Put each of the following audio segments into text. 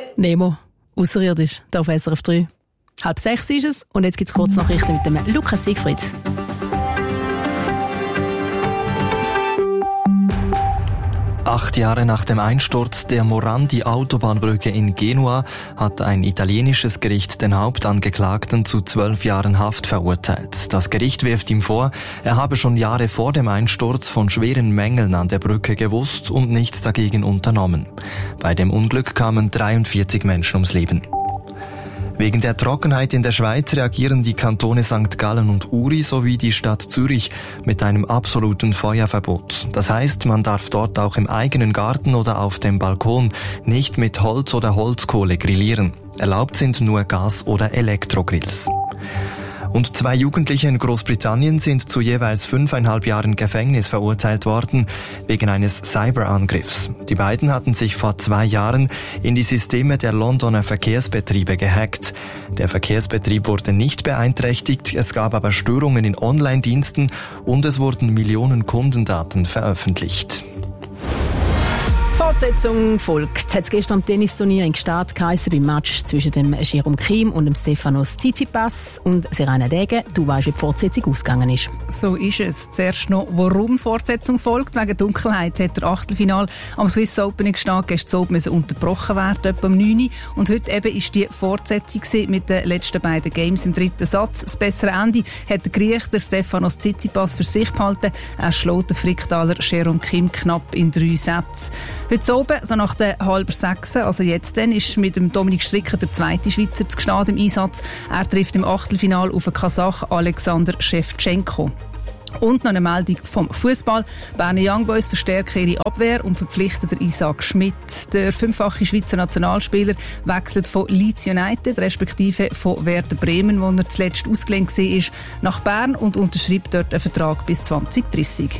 Nemo, außerirdisch, hier auf SRF 3. 5:30 ist es und jetzt gibt es kurz Nachrichten mit dem Lukas Siegfried. Acht Jahre nach dem Einsturz der Morandi-Autobahnbrücke in Genua hat ein italienisches Gericht den Hauptangeklagten zu 12 Jahren Haft verurteilt. Das Gericht wirft ihm vor, er habe schon Jahre vor dem Einsturz von schweren Mängeln an der Brücke gewusst und nichts dagegen unternommen. Bei dem Unglück kamen 43 Menschen ums Leben. Wegen der Trockenheit in der Schweiz reagieren die Kantone St. Gallen und Uri sowie die Stadt Zürich mit einem absoluten Feuerverbot. Das heißt, man darf dort auch im eigenen Garten oder auf dem Balkon nicht mit Holz oder Holzkohle grillieren. Erlaubt sind nur Gas- oder Elektrogrills. Und 2 Jugendliche in Großbritannien sind zu jeweils 5,5 Jahren Gefängnis verurteilt worden wegen eines Cyberangriffs. Die beiden hatten sich vor 2 Jahren in die Systeme der Londoner Verkehrsbetriebe gehackt. Der Verkehrsbetrieb wurde nicht beeinträchtigt, es gab aber Störungen in Online-Diensten und es wurden Millionen Kundendaten veröffentlicht. Fortsetzung folgt. Hat es gestern am Tennisturnier in Gstaad geheissen beim Match zwischen dem Jerome Kim und dem Stefanos Tsitsipas. Und Serena Degen, du weißt, wie die Fortsetzung ausgegangen ist. So ist es. Zuerst noch, warum Fortsetzung folgt. Wegen Dunkelheit hat der Achtelfinal am Swiss Open in Gstaad gestern Abend unterbrochen werden, etwa um 9 Uhr. Und heute eben ist die Fortsetzung mit den letzten beiden Games im 3. Satz. Das bessere Ende hat der Griech, der Stefanos Tsitsipas, für sich behalten. Er schlägt den Fricktaler Jerome Kim knapp in 3 Sätzen. Heute oben, so nach der 5:30, also jetzt dann, ist mit dem Dominik Stricker der zweite Schweizer zu Gstaad im Einsatz. Er trifft im Achtelfinal auf den Kasach Alexander Schewtschenko. Und noch eine Meldung vom Fußball. Berner Young Boys verstärken ihre Abwehr und verpflichten den Isaac Schmidt. Der 5-fache Schweizer Nationalspieler wechselt von Leeds United, respektive von Werder Bremen, wo er zuletzt ausgelehnt war, nach Bern und unterschreibt dort einen Vertrag bis 2030.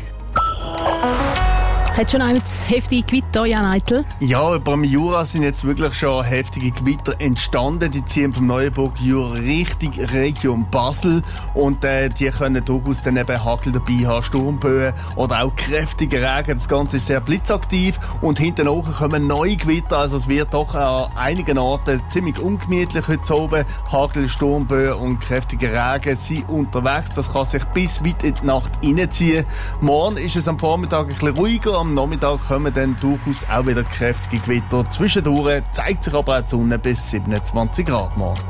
Hat schon einmal heftige Gewitter, Jan Eitel? Ja, beim Jura sind jetzt wirklich schon heftige Gewitter entstanden. Die ziehen vom Neuenburg Jura Richtung Region Basel. Und die können durchaus dann eben Hagel dabei haben, Sturmböen oder auch kräftige Regen. Das Ganze ist sehr blitzaktiv. Und hinten auch kommen neue Gewitter. Also es wird doch an einigen Orten ziemlich ungemütlich heute oben. Hagel, Sturmböen und kräftige Regen sind unterwegs. Das kann sich bis weit in die Nacht reinziehen. Morgen ist es am Vormittag ein bisschen ruhiger. Am Nachmittag kommen dann durchaus auch wieder kräftige Gewitter. Zwischendurch zeigt sich aber auch die Sonne bis 27 Grad morgen.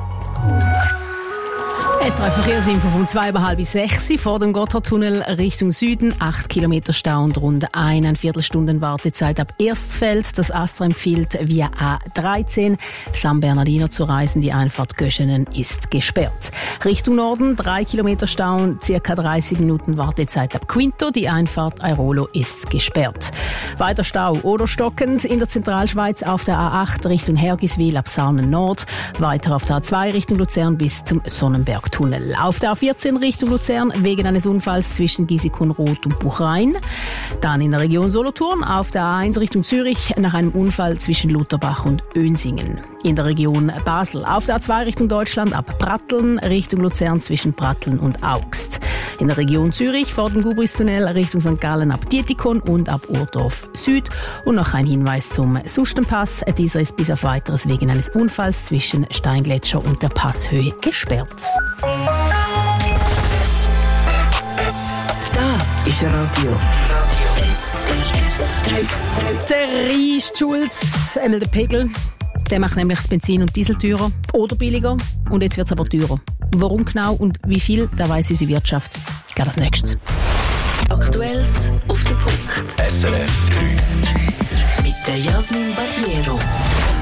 SRF Verkehrsinfo vom 5:30 vor dem Gotthardtunnel Richtung Süden. 8 Kilometer Stau und rund 1,25 Stunden Wartezeit ab Erstfeld. Das ASTRA empfiehlt via A13 San Bernardino zu reisen. Die Einfahrt Göschenen ist gesperrt. Richtung Norden 3 Kilometer Stau und ca. 30 Minuten Wartezeit ab Quinto. Die Einfahrt Airolo ist gesperrt. Weiter Stau oder stockend in der Zentralschweiz auf der A8 Richtung Hergiswil ab Sarnen Nord. Weiter auf der A2 Richtung Luzern bis zum Sonnenberg. Tunnel. Auf der A14 Richtung Luzern wegen eines Unfalls zwischen Giesikunrot und Buchrein. Dann in der Region Solothurn auf der A1 Richtung Zürich nach einem Unfall zwischen Lutherbach und Önsingen. In der Region Basel auf der A2 Richtung Deutschland ab Pratteln Richtung Luzern zwischen Pratteln und Augst. In der Region Zürich vor dem Gubristunnel Richtung St. Gallen ab Dietikon und ab Urdorf Süd. Und noch ein Hinweis zum Sustenpass. Dieser ist bis auf Weiteres wegen eines Unfalls zwischen Steingletscher und der Passhöhe gesperrt. Das ist Radio SRF 3. Der Rhein ist schuld, einmal der Pegel. Der macht nämlich das Benzin und Diesel teurer oder billiger. Und jetzt wird es aber teurer. Warum genau und wie viel, da weiss unsere Wirtschaft. Geht als nächstes. Aktuelles auf den Punkt. SRF 3. Mit der Jasmin Bayer.